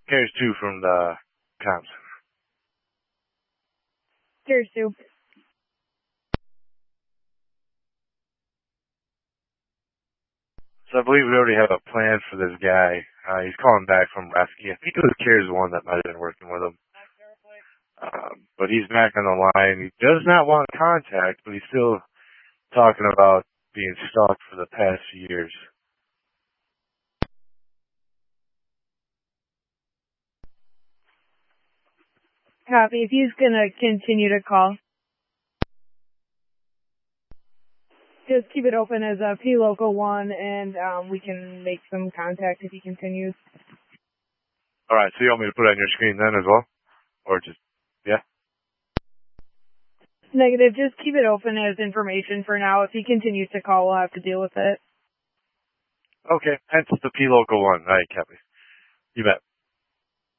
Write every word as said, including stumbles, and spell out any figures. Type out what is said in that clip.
Here's two from the comms. Here's two. So I believe we already have a plan for this guy. Uh, he's calling back from rescue. I think it was Cares One that might have been working with him. Um, but he's back on the line. He does not want contact, but he's still talking about being stalked for the past few years. Copy. If he's going to continue to call, just keep it open as a P Local one, and um, we can make some contact if he continues. All right, so you want me to put it on your screen then as well? Or just, yeah? Negative. Just keep it open as information for now. If he continues to call, we'll have to deal with it. Okay, hence the P Local one. All right, copy. You bet.